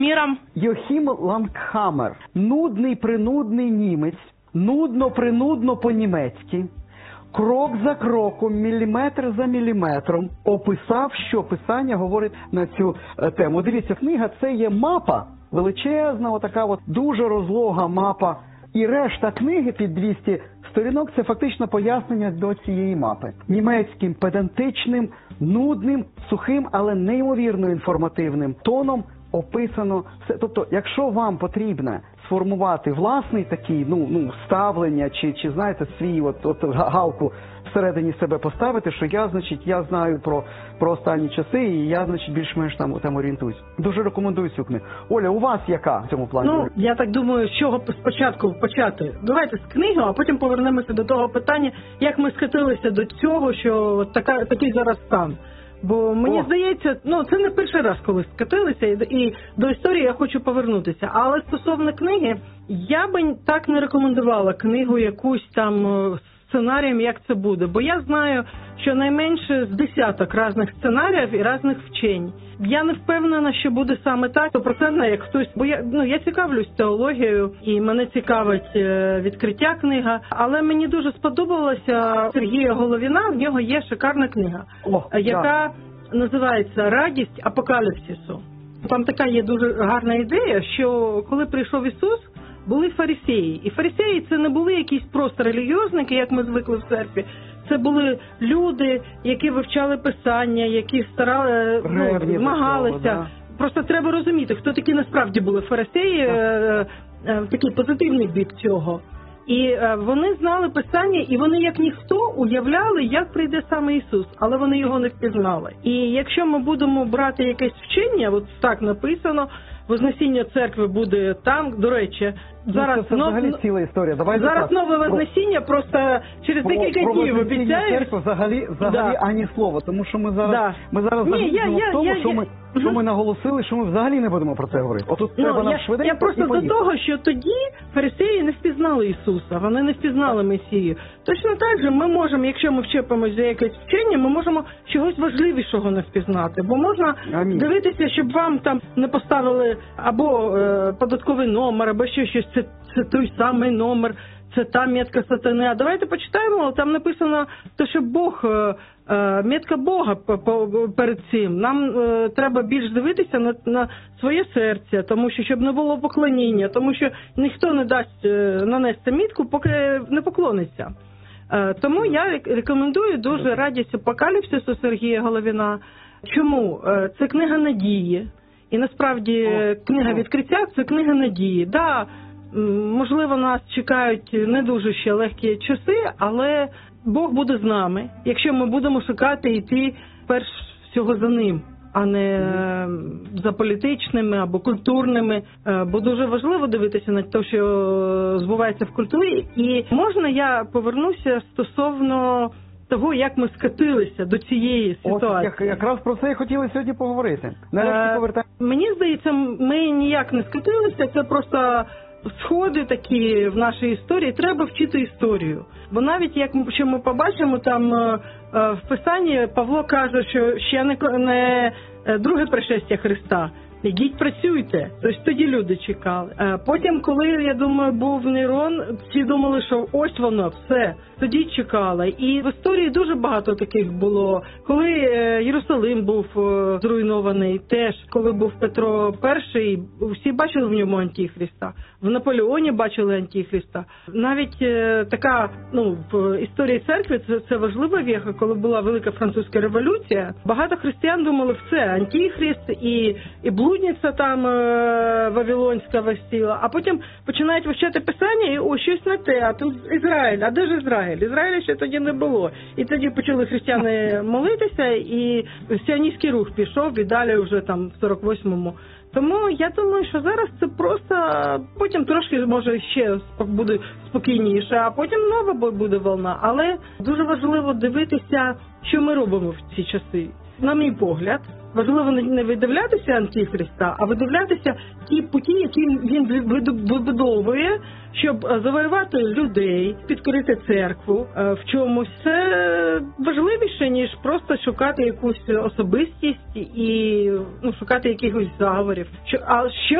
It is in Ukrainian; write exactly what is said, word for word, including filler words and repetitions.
миром. Йохім Лангхаммер, нудний-принудний німець, нудно-принудно по-німецьки, крок за кроком, міліметр за міліметром описав, що Писання говорить на цю е, тему. Дивіться, книга – це є мапа, величезна, отака от дуже розлога мапа. І решта книги під двісті сторінок – це фактично пояснення до цієї мапи. Німецьким, педантичним, нудним, сухим, але неймовірно інформативним тоном описано все. Тобто, якщо вам потрібно сформувати власний такий, ну, ну, ставлення, чи, чи знаєте, свій от, от галку всередині себе поставити, що я, значить, я знаю про, про останні часи, і я, значить, більш-менш там, там орієнтуюсь. Дуже рекомендую цю книгу. Оля, у вас яка в цьому плані? Ну, я так думаю, з чого спочатку почати. Давайте з книги, а потім повернемося до того питання, як ми скотилися до цього, що така, такий зараз стан. Бо мені О. здається, ну це не перший раз, коли скатилися, і, і до історії я хочу повернутися. Але стосовно книги, я би так не рекомендувала книгу якусь там сценарієм, як це буде. Бо я знаю, що найменше з десяток різних сценаріїв і різних вчень. Я не впевнена, що буде саме так, стопроцентно, як хтось, бо я, ну, я цікавлюсь теологією, і мене цікавить е, відкриття книга, але мені дуже сподобалася Сергія Головіна, в нього є шикарна книга, О, яка да. називається «Радість апокаліпсису». Там така є дуже гарна ідея, що коли прийшов Ісус, були фарисеї. І фарисеї це не були якісь просто релігіозники, як ми звикли в церкві. Це були люди, які вивчали Писання, які старали, ну, змагалися. Да. Просто треба розуміти, хто такі насправді були фарисеї, е, е, такий позитивний бік цього. І е, вони знали Писання, і вони як ніхто уявляли, як прийде саме Ісус, але вони його не впізнали. І якщо ми будемо брати якесь вчення, от так написано, Вознесіння церкви буде там, до речі, зараз ну, це, це нов... взагалі ціла історія. Давайте зараз так. нове Вознесіння, просто через про, декілька про днів обіцяють. Церкви взагалі, взагалі да. ані слова, тому що ми зараз, да. ми зараз Ні, я, я, в тому, я, що, я, ми, я... що ми наголосили, що ми взагалі не будемо про це говорити. Отут ну, треба нам я, швиденько я просто і до того, що тоді фарисеї не впізнали Ісуса, вони не впізнали Месію. Точно так же ми можемо, якщо ми вчепимось за якесь вчення, ми можемо чогось важливішого не впізнати. Бо можна Амінь. дивитися, щоб вам там не поставили або е, податковий номер, або ще щось, це, це той самий номер, це та метка сатани. А давайте почитаємо, там написано, те, що Бог, е, е, метка Бога перед цим. Нам е, треба більш дивитися на, на своє серце, тому що, щоб не було поклоніння, тому що ніхто не дасть е, нанести мітку, поки не поклониться. Е, тому я рекомендую дуже «Радість апокаліпсису» Сергія Головіна. Чому? Е, це книга надії. І насправді книга відкриття – це книга надії. Да, можливо, нас чекають не дуже ще легкі часи, але Бог буде з нами, якщо ми будемо шукати і йти перш всього за ним, а не за політичними або культурними. Бо дуже важливо дивитися на те, що збувається в культурі. І можна я повернуся стосовно того, як ми скатилися до цієї ситуації. От, якраз про це і хотіли сьогодні поговорити. Нарешті повертаємо. Мені здається, ми ніяк не скатилися, це просто сходи такі в нашій історії. Треба вчити історію. Бо навіть, як ми, що ми побачимо, там в Писанні Павло каже, що ще не, не друге пришестя Христа. Ідіть, працюйте. Тож тоді люди чекали. Потім, коли, я думаю, був Нерон, всі думали, що ось воно, все. Тоді чекали. І в історії дуже багато таких було. Коли Єрусалим був зруйнований, теж, коли був Петро І, всі бачили в ньому Антихриста. В Наполеоні бачили Антихриста. Навіть така, ну, в історії церкви це, це важлива віха, коли була Велика Французька революція. Багато християн думали, все, Антихрист і, і блудниця там вавилонська висіла. А потім починають вивчати Писання і о, щось не те, а тут Ізраїль, а де ж Ізраїль? Ізраїля ще тоді не було. І тоді почали християни молитися, і сіоністський рух пішов, і далі вже там в сорок восьмому. Тому я думаю, що зараз це просто, потім трошки, може, ще буде спокійніше, а потім нова буде волна. Але дуже важливо дивитися, що ми робимо в ці часи. на мій погляд, важливо не видивлятися Антихриста, а видивлятися ті путі, які він вибудовує, щоб завоювати людей, підкорити церкву в чомусь. Це важливіше, ніж просто шукати якусь особистість і ну, шукати якихось заговорів. Що, а що